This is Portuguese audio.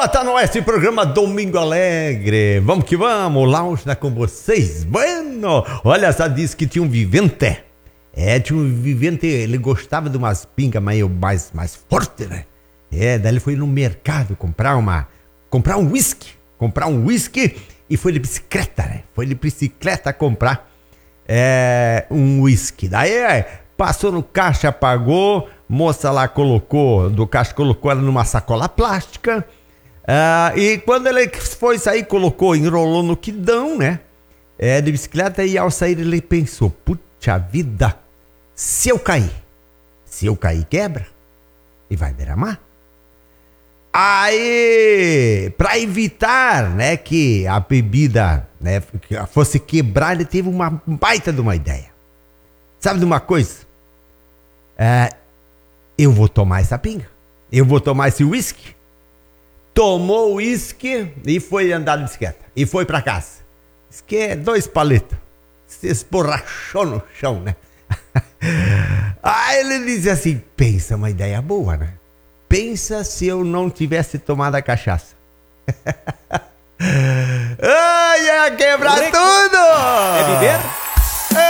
Boa, tá no esse programa Domingo Alegre. Vamos que vamos, lá hoje tá com vocês. Bueno, olha só, disse que tinha um vivente. Tinha um vivente, ele gostava de umas pingas mais fortes, né? Daí ele foi no mercado comprar um whisky. Comprar um whisky e foi de bicicleta, né? Foi de bicicleta comprar um whisky. Daí passou no caixa, pagou, moça lá colocou ela numa sacola plástica. E quando ele foi sair, enrolou no quidão, né? De bicicleta, e ao sair ele pensou, puxa vida, se eu cair quebra e vai derramar. Aí, para evitar, né, que a bebida, né, fosse quebrar, ele teve uma baita de uma ideia. Sabe de uma coisa? Eu vou tomar essa pinga, eu vou tomar esse whisky. Tomou o uísque e foi andar de bicicleta. E foi pra casa. Diz que 2 palitos. Se esborrachou no chão, né? Aí ele disse assim, pensa, uma ideia boa, né? Pensa se eu não tivesse tomado a cachaça. Ai, ia quebrar tudo! É beber?